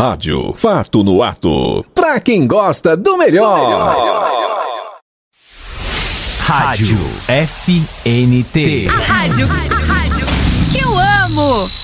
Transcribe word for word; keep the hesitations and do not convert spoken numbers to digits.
Rádio Fato no Ato. Pra quem gosta do melhor. Rádio F N T. A rádio, rádio, rádio que eu amo.